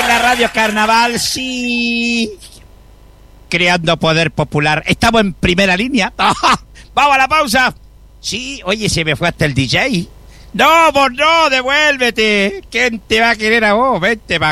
En la radio Carnaval, sí. Creando poder popular. Estamos en primera línea. Vamos a la pausa. Sí, oye, se me fue hasta el DJ. No, vos no, devuélvete. ¿Quién te va a querer a vos? Vente pa'